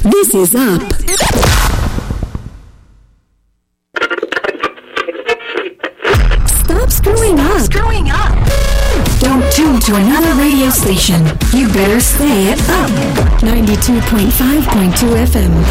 This is Up. Stop screwing up. Don't tune to another radio station. You better stay at Up. 92.5.2 FM.